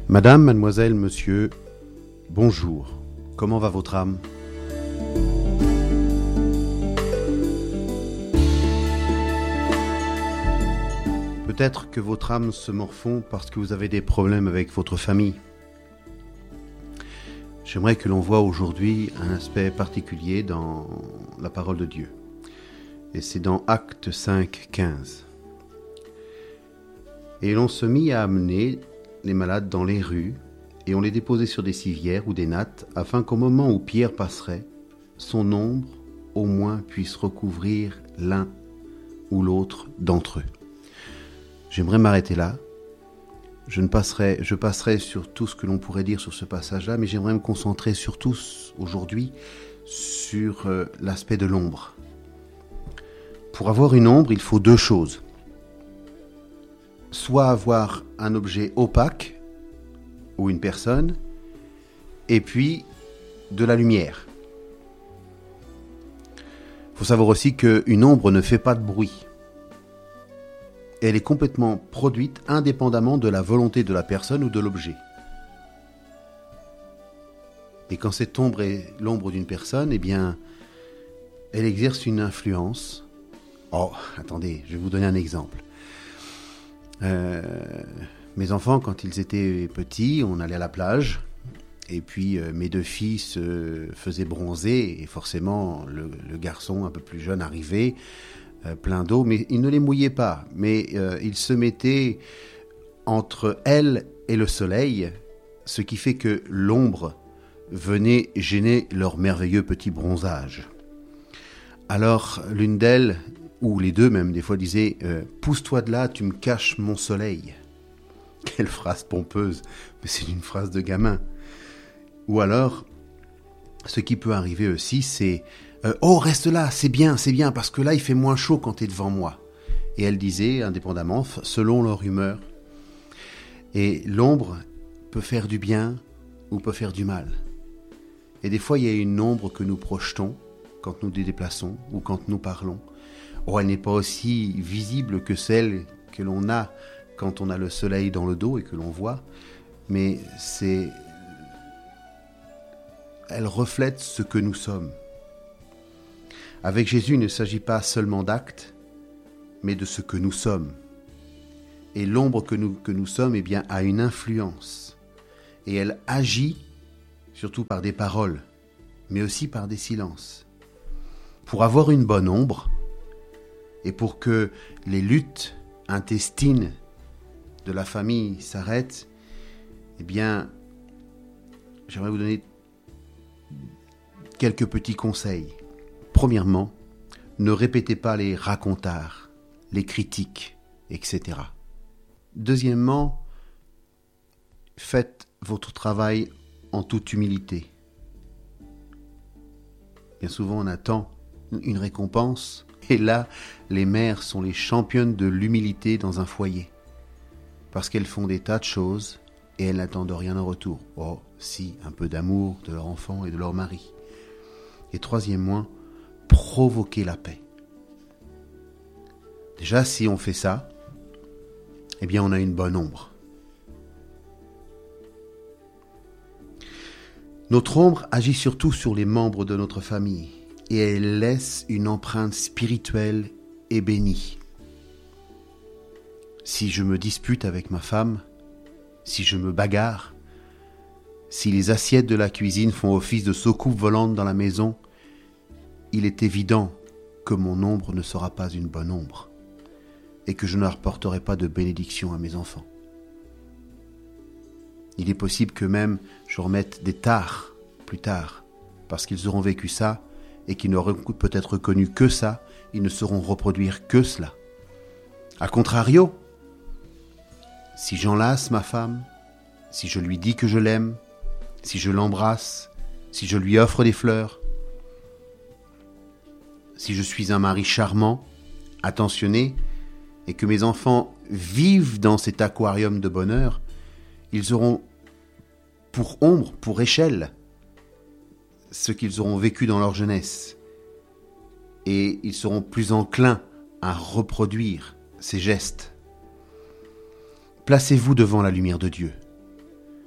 Madame, mademoiselle, monsieur, bonjour. Comment va votre âme ? Peut-être que votre âme se morfond parce que vous avez des problèmes avec votre famille. J'aimerais que l'on voit aujourd'hui un aspect particulier dans la parole de Dieu. Et c'est dans Actes 5, 15. Et l'on se mit à amener les malades dans les rues, et on les déposait sur des civières ou des nattes, afin qu'au moment où Pierre passerait, son ombre au moins puisse recouvrir l'un ou l'autre d'entre eux. J'aimerais m'arrêter là. Je passerai sur tout ce que l'on pourrait dire sur ce passage-là, mais j'aimerais me concentrer surtout aujourd'hui sur l'aspect de l'ombre. Pour avoir une ombre, il faut deux choses. Soit avoir un objet opaque, ou une personne, et puis de la lumière. Il faut savoir aussi qu'une ombre ne fait pas de bruit. Elle est complètement produite indépendamment de la volonté de la personne ou de l'objet. Et quand cette ombre est l'ombre d'une personne, eh bien, elle exerce une influence. Oh, attendez, je vais vous donner un exemple. Mes enfants, quand ils étaient petits, on allait à la plage, et puis mes deux filles se faisaient bronzer, et forcément le garçon un peu plus jeune arrivait, plein d'eau, mais il ne les mouillait pas, mais il se mettait entre elles et le soleil, ce qui fait que l'ombre venait gêner leur merveilleux petit bronzage. Alors l'une d'elles, ou les deux même, des fois disaient « Pousse-toi de là, tu me caches mon soleil ». Quelle phrase pompeuse, mais c'est une phrase de gamin. Ou alors, ce qui peut arriver aussi, c'est « Oh, reste là, c'est bien, parce que là, il fait moins chaud quand tu es devant moi. » Et elle disait, indépendamment, selon leur humeur. Et l'ombre peut faire du bien ou peut faire du mal. Et des fois, il y a une ombre que nous projetons quand nous nous déplaçons ou quand nous parlons. Oh, elle n'est pas aussi visible que celle que l'on a quand on a le soleil dans le dos et que l'on voit, mais elle reflète ce que nous sommes. Avec Jésus, il ne s'agit pas seulement d'actes, mais de ce que nous sommes. Et l'ombre que nous sommes, eh bien, a une influence. Et elle agit surtout par des paroles, mais aussi par des silences. Pour avoir une bonne ombre, et pour que les luttes intestines de la famille s'arrêtent, eh bien, j'aimerais vous donner quelques petits conseils. Premièrement, ne répétez pas les racontards, les critiques, etc. Deuxièmement, faites votre travail en toute humilité. Bien souvent, on attend une récompense, et là, les mères sont les championnes de l'humilité dans un foyer. Parce qu'elles font des tas de choses et elles n'attendent rien en retour. Oh, si, un peu d'amour de leur enfant et de leur mari. Et troisièmement, provoquer la paix. Déjà, si on fait ça, eh bien, on a une bonne ombre. Notre ombre agit surtout sur les membres de notre famille et elle laisse une empreinte spirituelle et bénie. Si je me dispute avec ma femme, si je me bagarre, si les assiettes de la cuisine font office de soucoupe volante dans la maison, il est évident que mon ombre ne sera pas une bonne ombre et que je ne rapporterai pas de bénédiction à mes enfants. Il est possible que même je remette des tares plus tard, parce qu'ils auront vécu ça et qu'ils n'auront peut-être connu que ça, ils ne sauront reproduire que cela. A contrario, si j'enlace ma femme, si je lui dis que je l'aime, si je l'embrasse, si je lui offre des fleurs, si je suis un mari charmant, attentionné, et que mes enfants vivent dans cet aquarium de bonheur, ils auront pour ombre, pour échelle, ce qu'ils auront vécu dans leur jeunesse. Et ils seront plus enclins à reproduire ces gestes. Placez-vous devant la lumière de Dieu.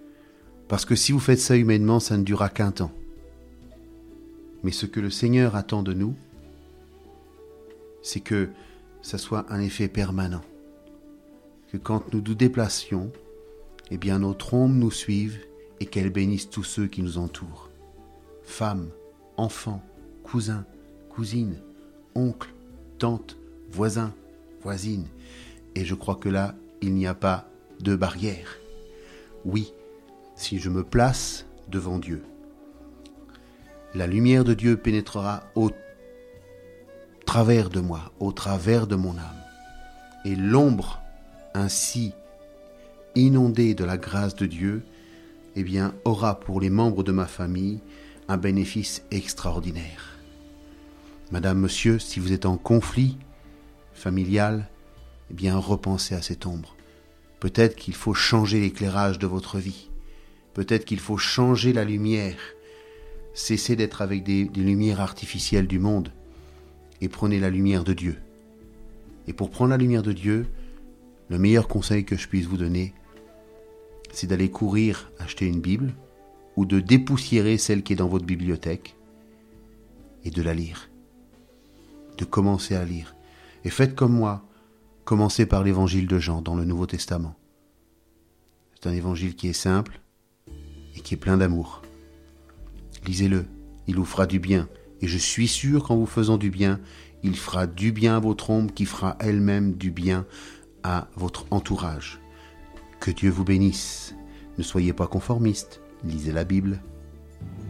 Parce que si vous faites ça humainement, ça ne durera qu'un temps. Mais ce que le Seigneur attend de nous, c'est que ça soit un effet permanent. Que quand nous nous déplacions, eh bien nos trompes nous suivent et qu'elles bénissent tous ceux qui nous entourent. Femmes, enfants, cousins, cousines, oncles, tantes, voisins, voisines. Et je crois que là, il n'y a pas de barrière. Oui, si je me place devant Dieu, la lumière de Dieu pénétrera au travers de moi, au travers de mon âme. Et l'ombre ainsi inondée de la grâce de Dieu, eh bien, aura pour les membres de ma famille un bénéfice extraordinaire. Madame, monsieur, si vous êtes en conflit familial, eh bien, repensez à cette ombre. Peut-être qu'il faut changer l'éclairage de votre vie. Peut-être qu'il faut changer la lumière. Cessez d'être avec des lumières artificielles du monde et prenez la lumière de Dieu. Et pour prendre la lumière de Dieu, le meilleur conseil que je puisse vous donner, c'est d'aller courir acheter une Bible ou de dépoussiérer celle qui est dans votre bibliothèque et de la lire. De commencer à lire. Et faites comme moi, commencez par l'évangile de Jean dans le Nouveau Testament. C'est un évangile qui est simple et qui est plein d'amour. Lisez-le, il vous fera du bien. Et je suis sûr qu'en vous faisant du bien, il fera du bien à votre ombre qui fera elle-même du bien à votre entourage. Que Dieu vous bénisse. Ne soyez pas conformistes, lisez la Bible.